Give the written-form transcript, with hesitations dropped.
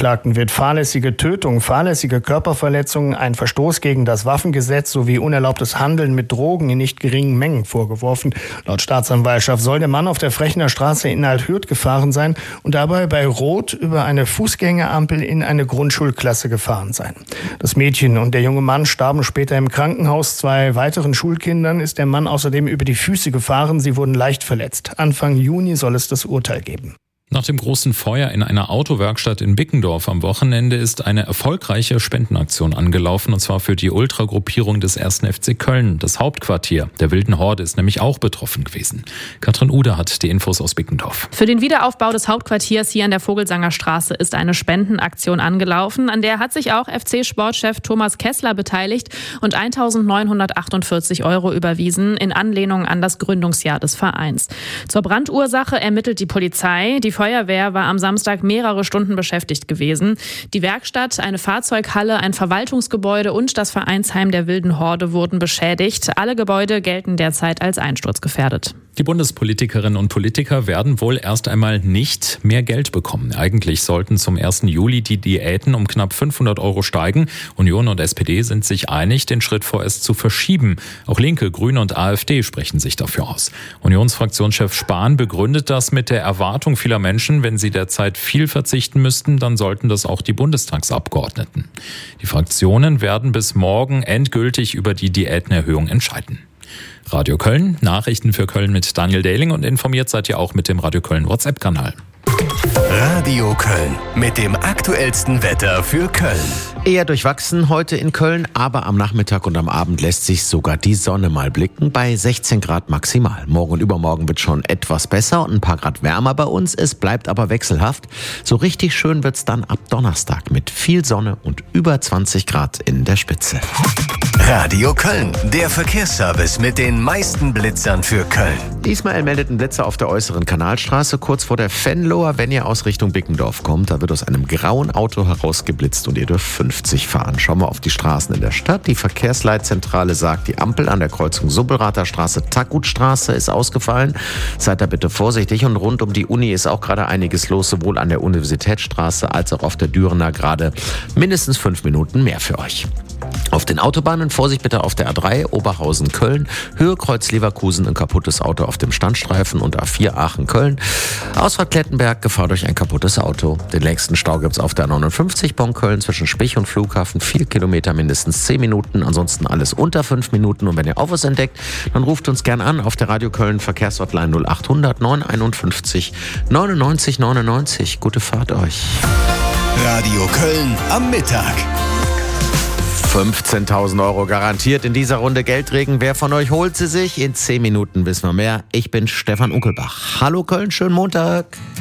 Angeklagten wird fahrlässige Tötung, fahrlässige Körperverletzung, ein Verstoß gegen das Waffengesetz sowie unerlaubtes Handeln mit Drogen in nicht geringen Mengen vorgeworfen. Laut Staatsanwaltschaft soll der Mann auf der Frechner Straße in Althürth gefahren sein und dabei bei Rot über eine Fußgängerampel in eine Grundschulklasse gefahren sein. Das Mädchen und der junge Mann starben später im Krankenhaus. 2 weiteren Schulkindern ist der Mann außerdem über die Füße gefahren. Sie wurden leicht verletzt. Anfang Juni soll es das Urteil geben. Nach dem großen Feuer in einer Autowerkstatt in Bickendorf am Wochenende ist eine erfolgreiche Spendenaktion angelaufen, und zwar für die Ultragruppierung des 1. FC Köln. Das Hauptquartier der Wilden Horde ist nämlich auch betroffen gewesen. Katrin Ude hat die Infos aus Bickendorf. Für den Wiederaufbau des Hauptquartiers hier an der Vogelsanger Straße ist eine Spendenaktion angelaufen. An der hat sich auch FC-Sportchef Thomas Kessler beteiligt und 1.948 € überwiesen in Anlehnung an das Gründungsjahr des Vereins. Zur Brandursache ermittelt die Polizei. Die Feuerwehr war am Samstag mehrere Stunden beschäftigt gewesen. Die Werkstatt, eine Fahrzeughalle, ein Verwaltungsgebäude und das Vereinsheim der Wilden Horde wurden beschädigt. Alle Gebäude gelten derzeit als einsturzgefährdet. Die Bundespolitikerinnen und Politiker werden wohl erst einmal nicht mehr Geld bekommen. Eigentlich sollten zum 1. Juli die Diäten um knapp 500 € steigen. Union und SPD sind sich einig, den Schritt vorerst zu verschieben. Auch Linke, Grüne und AfD sprechen sich dafür aus. Unionsfraktionschef Spahn begründet das mit der Erwartung vieler Menschen, wenn sie derzeit viel verzichten müssten, dann sollten das auch die Bundestagsabgeordneten. Die Fraktionen werden bis morgen endgültig über die Diätenerhöhung entscheiden. Radio Köln, Nachrichten für Köln mit Daniel Dehling, und informiert seid ihr auch mit dem Radio Köln WhatsApp-Kanal. Radio Köln mit dem aktuellsten Wetter für Köln. Eher durchwachsen heute in Köln, aber am Nachmittag und am Abend lässt sich sogar die Sonne mal blicken, bei 16 Grad maximal. Morgen und übermorgen wird schon etwas besser und ein paar Grad wärmer bei uns. Es bleibt aber wechselhaft. So richtig schön wird's dann ab Donnerstag mit viel Sonne und über 20 Grad in der Spitze. Radio Köln, der Verkehrsservice mit den meisten Blitzern für Köln. Ismael meldet einen Blitzer auf der äußeren Kanalstraße, kurz vor der Venloer, wenn ihr aus Richtung Bickendorf kommt. Da wird aus einem grauen Auto herausgeblitzt und ihr dürft 50 fahren. Schauen wir auf die Straßen in der Stadt. Die Verkehrsleitzentrale sagt, die Ampel an der Kreuzung Subbelrather Straße, Taggutstraße ist ausgefallen. Seid da bitte vorsichtig, und rund um die Uni ist auch gerade einiges los, sowohl an der Universitätsstraße als auch auf der Dürener, gerade mindestens 5 Minuten mehr für euch. Auf den Autobahnen Vorsicht bitte auf der A3 Oberhausen-Köln, Höhe Kreuz Leverkusen ein kaputtes Auto auf dem Standstreifen, und A4 Aachen-Köln. Ausfahrt Klettenberg, Gefahr durch ein kaputtes Auto. Den längsten Stau gibt's auf der 59 Bonn-Köln zwischen Spich und Flughafen, 4 Kilometer, mindestens 10 Minuten, ansonsten alles unter 5 Minuten. Und wenn ihr auch was entdeckt, dann ruft uns gern an auf der Radio Köln Verkehrshotline 0800 951 99 99. Gute Fahrt euch. Radio Köln am Mittag. 15.000 € garantiert in dieser Runde Geldregen. Wer von euch holt sie sich? In 10 Minuten wissen wir mehr. Ich bin Stefan Unkelbach. Hallo Köln, schönen Montag.